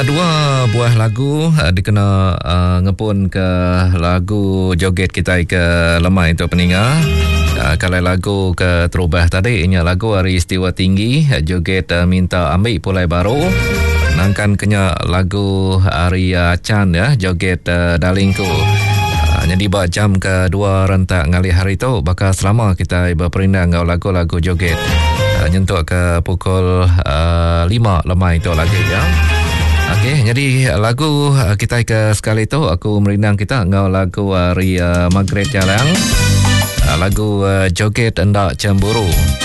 Dua buah lagu dikena ngepun ke lagu joget kita ke lemai untuk peninggal. Kalau lagu ke terubah tadi, ini lagu Hari Istiwa Tinggi, joget minta ambil pulai baru. Nangkan kena lagu Hari Chan ya, joget Dalingku. Jadi buat jam kedua rentak ngali hari tu, bakal selama kita berperindang lagu-lagu joget. Nyentuk ke pukul 5 lemai tu lagi ya. Okey, jadi lagu kita ke sekali tu aku merindang kita ngau lagu Ria Margaret Jalang. Lagu joget Endak Cemburu.